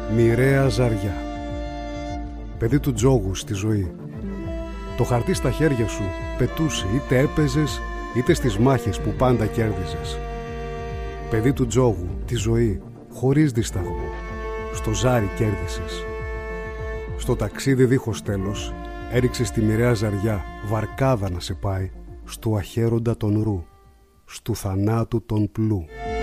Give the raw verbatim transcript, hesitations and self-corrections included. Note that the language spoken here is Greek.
Μοιραία ζαριά. Παιδί του τζόγου στη ζωή. Το χαρτί στα χέρια σου πετούσε, είτε έπαιζες είτε στις μάχες που πάντα κέρδιζες. Παιδί του τζόγου, τη ζωή, χωρίς δισταγμό. Στο ζάρι κέρδισες. Στο ταξίδι δίχως τέλος έριξες τη μοιραία ζαριά, βαρκάδα να σε πάει στου αχέροντα τον ρου, στου θανάτου τον πλού.